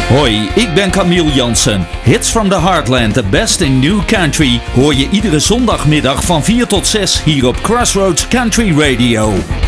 Hoi, ik ben Camille Jansen. Hits from the Heartland, the best in new country, hoor je iedere zondagmiddag van 4 tot 6 hier op Crossroads Country Radio.